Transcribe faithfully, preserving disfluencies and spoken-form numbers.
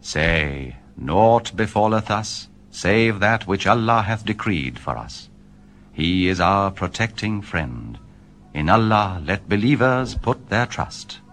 Say, naught befalleth us, save that which Allah hath decreed for us. He is our protecting friend. In Allah let believers put their trust.